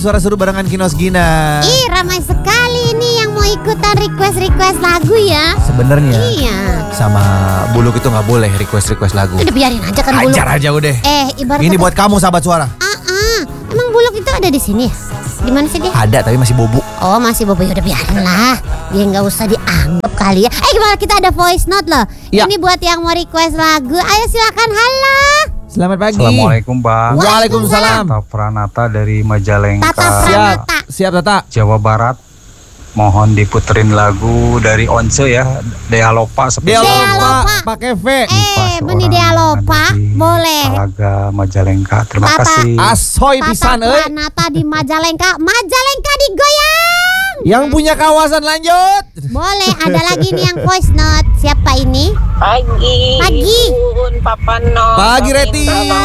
Suara seru barengan Kinos Gina. Ih, ramai sekali ini yang mau ikutan request lagu ya. Sebenarnya Iya. sama Buluk itu nggak boleh request lagu. Udah biarin aja kan Buluk. Ajar aja udah. Ibarat Ini buat kamu sahabat suara. Emang Buluk itu ada di sini ya? Di mana sih dia? Ada tapi masih bobo. Oh, masih bobo. Udah biarin lah. Dia nggak usah dianggap kali ya. Gimana kita ada voice note loh. Ya. Ini buat yang mau request lagu. Ayo silakan. Halo. Selamat pagi. Assalamualaikum Bang. Waalaikumsalam. Tata Pranata dari Majalengka, Tata Pranata. Siap Tata. Jawa Barat. Mohon diputerin lagu dari Once ya, Dea Lopa Dia spesial. lupa pakai V. Beni dia lupa. Boleh. Talaga Majalengka. Terima Tata. kasih. Asoy Tata pisan Pranata di Majalengka. Majalengka digoyang. Yang punya kawasan lanjut. Boleh, ada lagi nih yang voice note. Siapa ini? Pagi. Bun, Papa No. Pagi, Reti.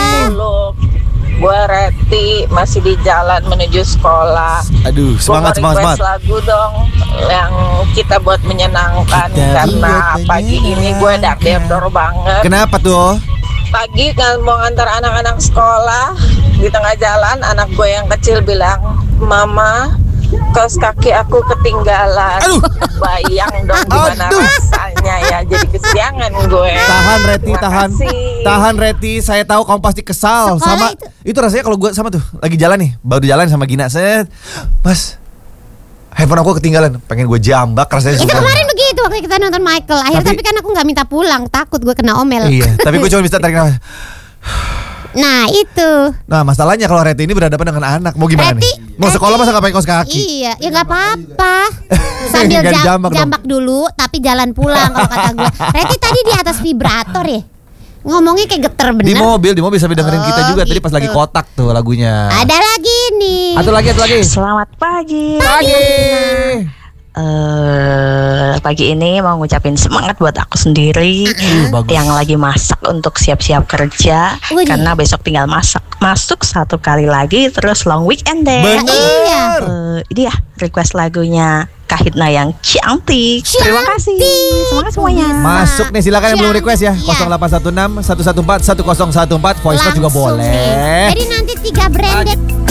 Gue Reti masih di jalan menuju sekolah. Aduh, semangat. Gua mau request lagu dong yang kita buat menyenangkan Kita karena buat pagi ini gue dor banget. Kenapa tuh? Pagi kan mau antar anak-anak sekolah di tengah jalan, anak gue yang kecil bilang, "Mama, kaos kaki aku ketinggalan." Aduh. Bayang dong gimana Aduh. rasanya ya, jadi kesiangan gue. Tahan Reti, Terima tahan. kasih. Tahan Reti, saya tahu kamu pasti kesal. Sekolah Sama itu rasanya kalau gue sama tuh lagi jalan nih, baru jalan sama Gina, set. Mas, handphone aku ketinggalan. Pengen gue jambak rasanya Itu suka. kemarin begitu waktu kita nonton Michael. Akhirnya tapi kan aku nggak minta pulang, takut gue kena omel. Iya, tapi gue cuma bisa tarik nafas. Nah itu. Nah, masalahnya kalau Reti ini berhadapan dengan anak, mau gimana Reti, nih? Mau sekolah masa nggak pakai kaos kaki? Iya, ya nggak apa-apa. Sambil Nggak dijambak dong. jambak dulu, tapi jalan pulang kalau kata gue. Reti tadi di atas vibrator ya. Ngomongnya kayak geter Di bener. mobil sambil dengerin kita Oh, juga tadi pas gitu. lagi kotak tuh lagunya. Ada lagi nih. Satu lagi. Selamat pagi. Pagi. Pagi ini mau ngucapin semangat buat aku sendiri Bagus. yang lagi masak untuk siap-siap kerja. Widih. Karena besok tinggal masuk satu kali lagi terus long weekend deh. Bener. Iya. Ini ya request lagunya Kahitna yang cantik. Terima kasih. Semangat semuanya. Masuk nih, silakan yang belum request ya. Iya. 0816 114 1014 voice note juga Langsung boleh. nih. Jadi nanti 3 branded